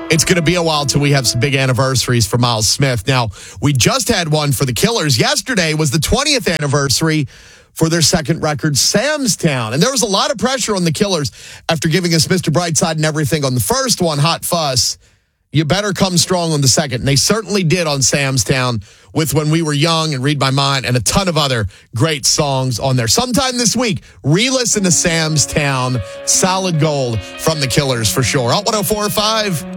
It's going to be a while till we have some big anniversaries for Miles Smith. Now, we just had one for the Killers. Yesterday was the 20th anniversary for their second record, Sam's Town. And there was a lot of pressure on the Killers after giving us Mr. Brightside and everything on the first one, Hot Fuss. You better come strong on the second. And they certainly did on Sam's Town with When We Were Young and Read My Mind and a ton of other great songs on there. Sometime this week, re-listen to Sam's Town. Solid gold from the Killers for sure. Hot 104.5.